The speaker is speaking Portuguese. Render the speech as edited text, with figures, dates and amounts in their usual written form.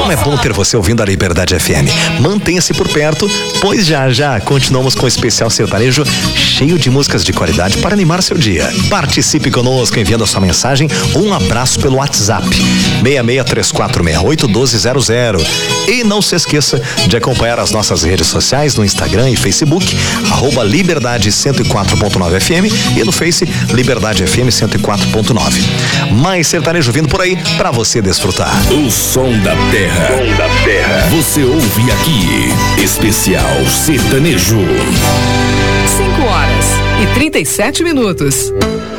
Como é bom ter você ouvindo a Liberdade FM. Mantenha-se por perto, pois já continuamos com o especial sertanejo cheio de músicas de qualidade para animar seu dia. Participe conosco enviando a sua mensagem ou um abraço pelo WhatsApp 6634681200. E não se esqueça de acompanhar as nossas redes sociais no Instagram e Facebook, @Liberdade 104.9 FM e no Face Liberdade FM 104.9. Mais sertanejo vindo por aí para você desfrutar. O som da terra. Você ouve aqui. Especial Sertanejo. 5 horas e 37 minutos.